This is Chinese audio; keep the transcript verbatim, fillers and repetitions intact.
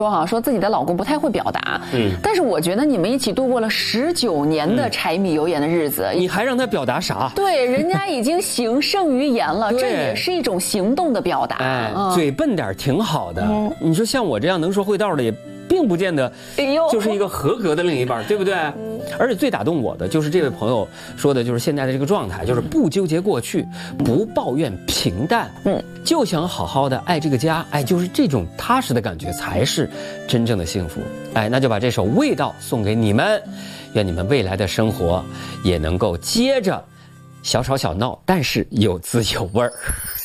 说哈，说自己的老公不太会表达，嗯，但是我觉得你们一起度过了十九年的柴米油盐的日子， 你还让他表达啥？ 对，人家已经行胜于言了，这也是一种行动的表达。 哎，嗯、嘴笨点挺好的。嗯、你说像我这样能说会道的，也并不见得就是一个合格的另一半，对不对？而且最打动我的就是这位朋友说的，就是现在的这个状态，就是不纠结过去，不抱怨平淡，嗯，就想好好的爱这个家，哎，就是这种踏实的感觉才是真正的幸福。哎，那就把这首《味道》送给你们，愿你们未来的生活也能够接着小吵小闹，但是有滋有味儿。